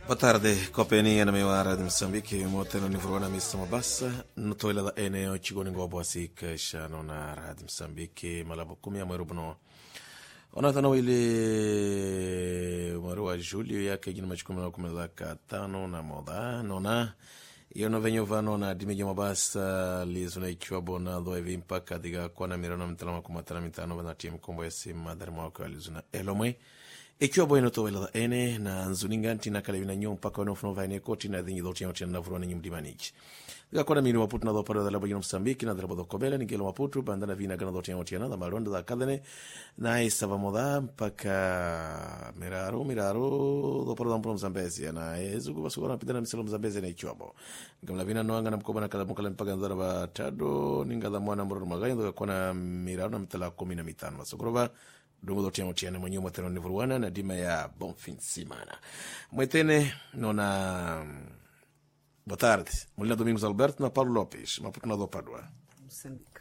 Boa tarde, Copenia na meia área de Moçambique, motendo nível na missa Mabassa, no toila da Eneo, Chigoni Gobo Asika, Shano na Rádio Moçambique, Malabukumi, Amarubuno. Onatano ile Marua Júlio, yake jina machukumela kumela katano na moda, nona. Iyo no venyo vano na dimiji Mabassa, lizuna ikiwa bona, do evi impaka, diga kwa na mirana mtalama kumatana mitano, na timu kumbo ya sima, dharima kwa lizuna elomwe. Ikiwa boino to wela ene na nzuninganti na kale binanyo mpaka wano funo vaine koti na dhingi dhotia otia na vurwana nyumdi maniki. Diga kona minu waputu na dhoparo da labo jino Msambiki na dhalabo dhokobele ngelo waputu bandana vina gana dhotia otia na maronda da kadene na isava moda mpaka miraro dhoparo da mpuno Mzambezi na ezugu basuko na pidana miselo Mzambezi na ikiwa bo. Ngamla vina noanga na mkoba na kala mkala mpaka ndara ba tado ninga dha mwana mboro magayi ndo kona miraro na mitala 15 masokoroba. Dungo do tiamo tiene mwenye mweteno ni vuruana na dima ya bon fin de semana. Mwetene nona boa tarde. Molina Domingos Alberto na Paulo Lopes, Maputo na do Padua. Moçambique.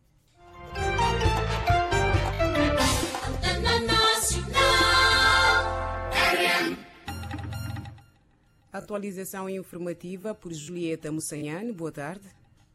Atualização informativa por Julieta Moçanhane. Boa tarde.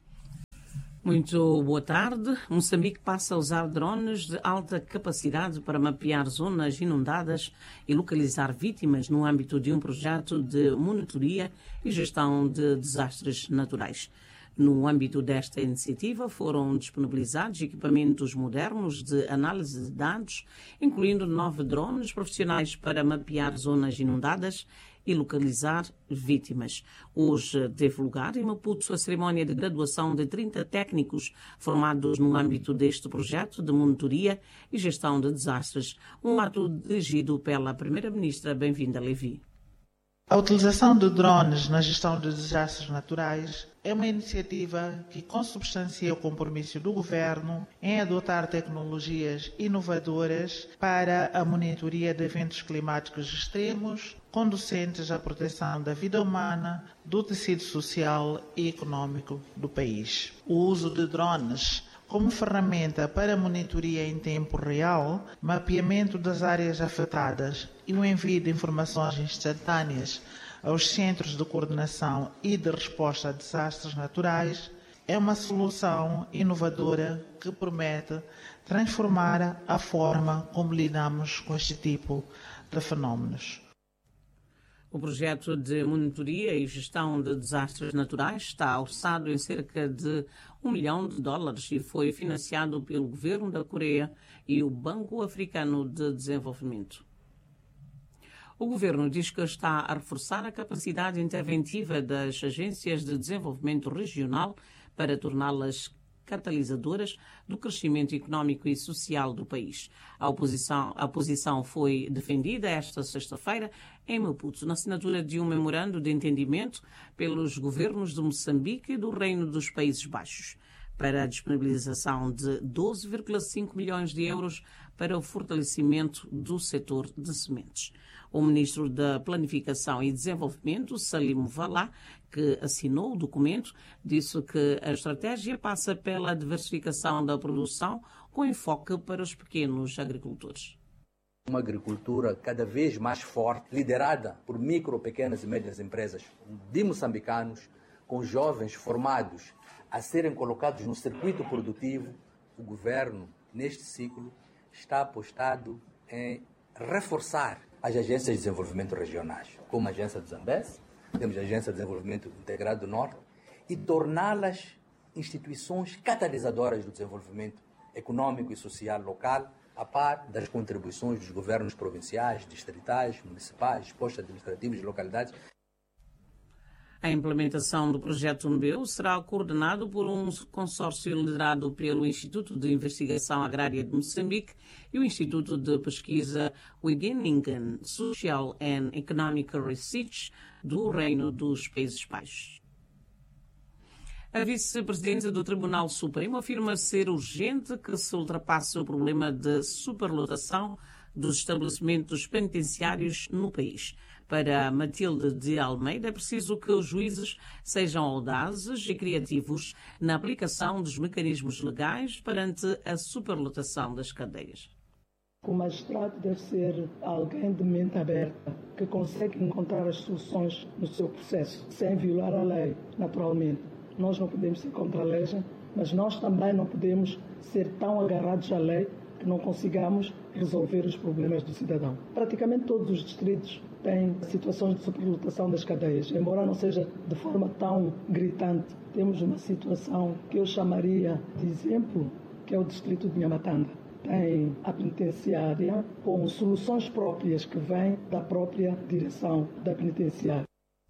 Muito boa tarde. Moçambique passa a usar drones de alta capacidade para mapear zonas inundadas e localizar vítimas no âmbito de um projeto de monitoria e gestão de desastres naturais. No âmbito desta iniciativa foram disponibilizados equipamentos modernos de análise de dados, incluindo 9 drones profissionais para mapear zonas inundadas e localizar vítimas. Hoje teve lugar em Maputo a cerimónia de graduação de 30 técnicos formados no âmbito deste projeto de monitoria e gestão de desastres, um ato dirigido pela Primeira-Ministra Bem-vinda Levi. A utilização de drones na gestão de desastres naturais é uma iniciativa que consubstancia o compromisso do Governo em adotar tecnologias inovadoras para a monitoria de eventos climáticos extremos, conducentes à proteção da vida humana, do tecido social e econômico do país. O uso de drones como ferramenta para monitoria em tempo real, mapeamento das áreas afetadas e o envio de informações instantâneas aos centros de coordenação e de resposta a desastres naturais é uma solução inovadora que promete transformar a forma como lidamos com este tipo de fenómenos. O projeto de monitoria e gestão de desastres naturais está orçado em cerca de $1 milhão e foi financiado pelo governo da Coreia e o Banco Africano de Desenvolvimento. O governo diz que está a reforçar a capacidade interventiva das agências de desenvolvimento regional para torná-las catalisadoras do crescimento económico e social do país. A posição foi defendida esta sexta-feira em Maputo, na assinatura de um memorando de entendimento pelos governos de Moçambique e do Reino dos Países Baixos, para a disponibilização de 12,5 milhões de euros para o fortalecimento do setor de sementes. O ministro da Planificação e Desenvolvimento, Salim Valá, que assinou o documento, disse que a estratégia passa pela diversificação da produção com enfoque para os pequenos agricultores. Uma agricultura cada vez mais forte, liderada por micro, pequenas e médias empresas de moçambicanos, com jovens formados a serem colocados no circuito produtivo. O governo, neste ciclo, está apostado em reforçar as agências de desenvolvimento regionais, como a agência do Zambeze, temos a Agência de Desenvolvimento Integrado do Norte, e torná-las instituições catalisadoras do desenvolvimento econômico e social local, a par das contribuições dos governos provinciais, distritais, municipais, postos administrativos de localidades. A implementação do projeto MBEU será coordenado por um consórcio liderado pelo Instituto de Investigação Agrária de Moçambique e o Instituto de Pesquisa Wageningen Social and Economic Research do Reino dos Países Baixos. A vice-presidente do Tribunal Supremo afirma ser urgente que se ultrapasse o problema de superlotação dos estabelecimentos penitenciários no país. Para Matilde de Almeida, é preciso que os juízes sejam audazes e criativos na aplicação dos mecanismos legais perante a superlotação das cadeias. O magistrado deve ser alguém de mente aberta, que consegue encontrar as soluções no seu processo, sem violar a lei, naturalmente. Nós não podemos ser contra a lei, mas nós também não podemos ser tão agarrados à lei que não consigamos resolver os problemas do cidadão. Praticamente todos os distritos têm situações de superlotação das cadeias, embora não seja de forma tão gritante. Temos uma situação que eu chamaria de exemplo, que é o distrito de Nhamatanda. Tem a penitenciária com soluções próprias que vêm da própria direção da penitenciária.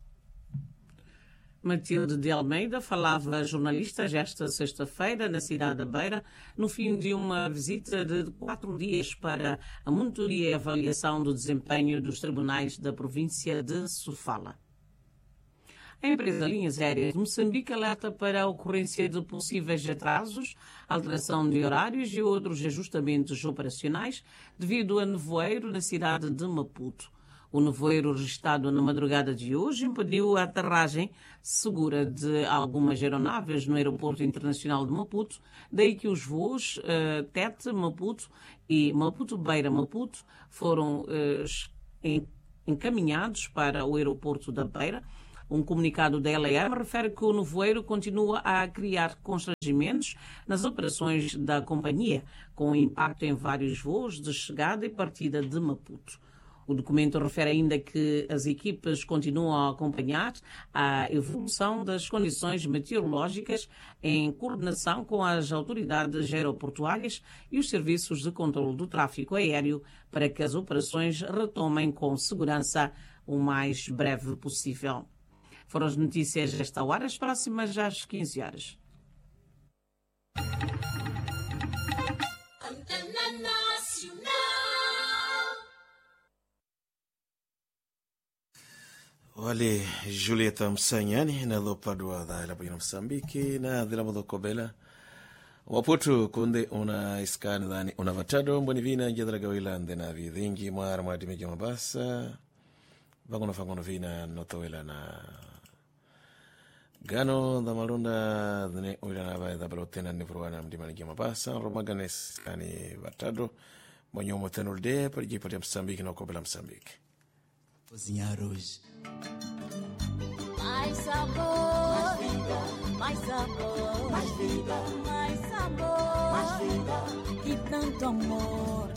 Matilde de Almeida falava a jornalistas esta sexta-feira na cidade da Beira, no fim de uma visita de 4 dias para a monitoria e avaliação do desempenho dos tribunais da província de Sofala. A empresa Linhas Aéreas de Moçambique alerta para a ocorrência de possíveis atrasos, alteração de horários e outros ajustamentos operacionais devido a nevoeiro na cidade de Maputo. O nevoeiro registrado na madrugada de hoje impediu a aterragem segura de algumas aeronaves no Aeroporto Internacional de Maputo, daí que os voos Tete-Maputo e Maputo-Beira-Maputo foram encaminhados para o Aeroporto da Beira. Um comunicado da LAM refere que o nevoeiro continua a criar constrangimentos nas operações da companhia, com impacto em vários voos de chegada e partida de Maputo. O documento refere ainda que as equipas continuam a acompanhar a evolução das condições meteorológicas em coordenação com as autoridades aeroportuárias e os serviços de controle do tráfego aéreo para que as operações retomem com segurança o mais breve possível. Foram as notícias desta hora, as próximas às 15 horas. Wale Julieta Msanyani na dhopadwa dha ila pwina Msambiki na dhila mdhokobela waputu kunde una iskani dhani una vatado mboni vina njadhara gawila ndena vidhingi mwara mwadimejia mabasa vangono vina notowela na gano dha malunda dhine uila na vai dha balotena nifuruwana mdimanijia mabasa romaganes kani vatado mwenye umotenulde parijipatia Msambiki na ukobela Msambiki cozinhar hoje. Mais sabor, mais vida, mais sabor, mais vida, mais sabor, mais vida e tanto amor.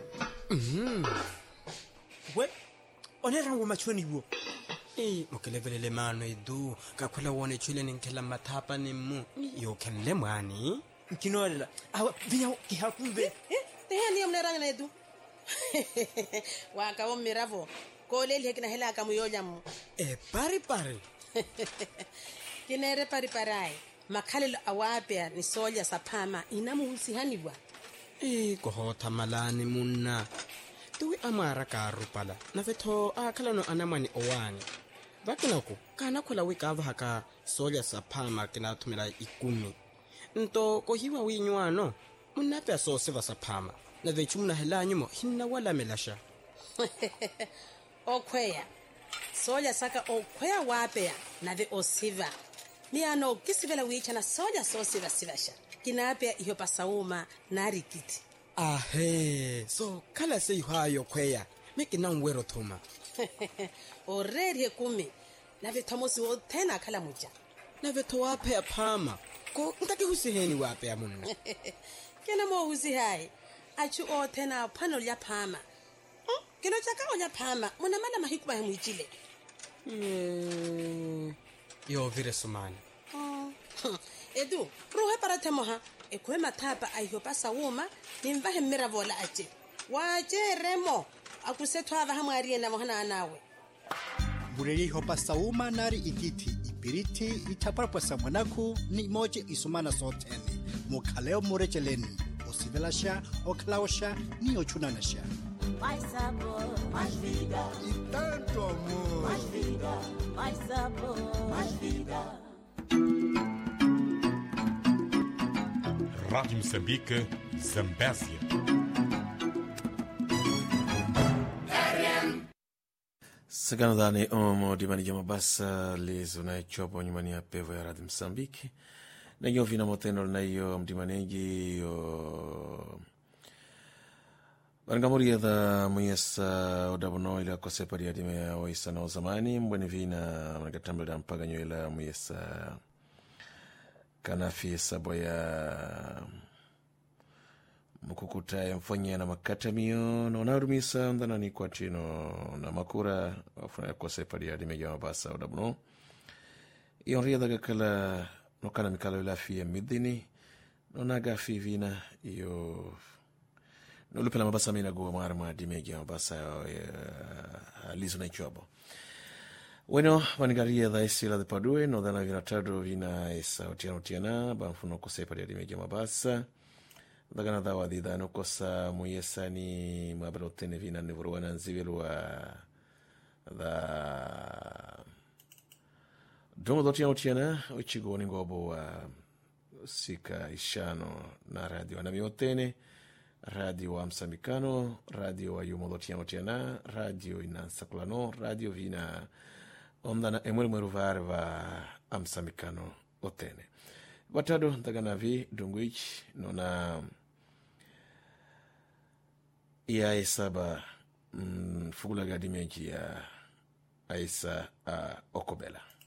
We, onera ngoma choni wo. Mokelevelele mano edu, kakwela wone chule ninkela matapa ni mu. Yo kenle mwani. Kinolela. Awa vinya kihakumbe. Tehani mneranga edu. Waka miravo. Koleli hekina hela kamuyoja mu. Pari. Kinere pari. Makhalelo awapea ni soja saphama inamu usihaniwa. Kohota malani munna. Tuwi amara karupala. Nafeto akhalano anamani owani. Bakinako kana khola wikava haka soja saphama kinathumela ikumi. Nto kohiwa winywano munape so seva saphama. Na vechumna helanyimo hinna wala melasha. Okweya soja saka okweya wapea nave osiva miano kisivela wicha na soja so sivasha kinapea iyo pasauma narikiti so kala se ihayo kweya mekina nwero thuma oreri kumi nave thomosi wo tena kala muja nave thowapea phama ko ntake husiheni wapea munna kena mo husihai achu o tena phano lya phama kino chaka onya phama mona mala mahikuba hemujile yo vire sumani edu ruhe para temoha ekwe mathapa ayo pasa uma nimva hemira vola aje waje remo akusethwa ava hamwari na mohana nawe bureli hopa sauma nari ikiti ipiriti itapapa samanaku ni moje isumana soteni mukhaleo murecheleni osivelasha oklaosha ni ochunanasha. Mais sabor, mais vida e tanto amor. Mais vida, mais sabor, mais vida. Rádio Moçambique, Zambésia. Sagano dhani dimani jama basa lizo na chopo nyumani ya pevo ya Rádio Moçambique. Na vina motendo na iyo mdimaneji yo Bangamuria da muyesa odabono ila kosepari adime oisa na zamani mbweni vina mnagatambela mpaga nywela muyesa kanafi saboya mukukuta ya mfanya na makatamio na unarumisa ndana ni kwa chino na makura wafuna ya kosepari adime ya mabasa odabono iyon ria daga kala nokana mikalo ila fiye midini nonaga fi vina iyo nolupela mabasa mina go mara ma dimegi mabasa lizo na ichobo bueno vanigaria da isila de Padue no dana vinatado vina esa otiana banfuno kosepa de dimegi mabasa dagana dawa dida no kosa muyesa ni mabrotene vina nevrwana nzivelwa da domo dotiana ochigo ningobo sika ishano na radio na miotene radio wa Msambikano, radio wa Yumolotiana, radio Inansakulano, radio vina ondana emwelmweru varva Msambikano otene. Batado ndagana vi dungwich nona ya isaba fugula gadimeji ya Aisa Okobela.